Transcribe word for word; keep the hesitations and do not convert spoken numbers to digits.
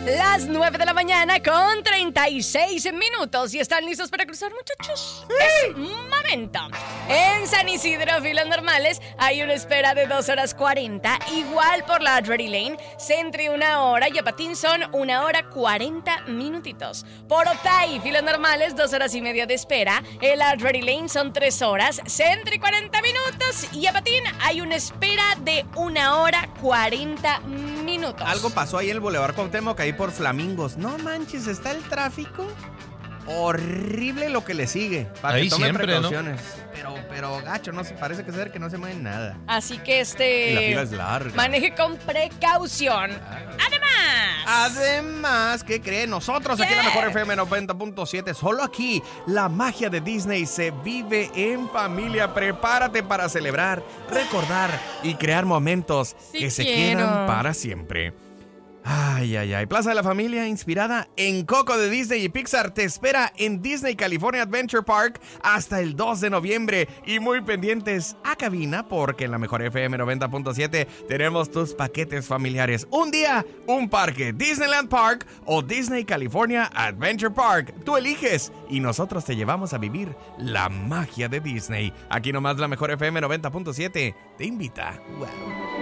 Las nueve de la mañana con treinta y seis minutos. ¿Y están listos para cruzar, muchachos? ¡Sí! Es momento. En San Isidro, filas normales, hay una espera de dos horas cuarenta. Igual por la Drury Lane, Sentry una hora y a Patín son una hora cuarenta minutitos. Por Otay, filas normales, dos horas y media de espera. En la Drury Lane son tres horas, Sentry cuarenta minutos y a Patín hay una espera de una hora cuarenta minutos. Algo pasó ahí en el Boulevard Cuauhtémoc, ahí por Flamingos. No manches, está el tráfico horrible lo que le sigue. Para ahí que tomen siempre, precauciones. ¿No? Pero, pero gacho, no se parece que ser que no se mueve nada. Así que este. Y la fila es larga. Maneje con precaución. Claro. Además. Además, ¿qué creen? Nosotros aquí en la mejor F M noventa punto siete, solo aquí, la magia de Disney se vive en familia. Prepárate para celebrar, recordar y crear momentos sí que se quiero. quedan para siempre. Ay, ay, ay. Plaza de la Familia, inspirada en Coco de Disney y Pixar, te espera en Disney California Adventure Park hasta el dos de noviembre. Y muy pendientes a cabina, porque en la mejor F M noventa punto siete tenemos tus paquetes familiares. Un día, un parque, Disneyland Park o Disney California Adventure Park. Tú eliges y nosotros te llevamos a vivir la magia de Disney. Aquí nomás la mejor F M noventa punto siete te invita. Wow.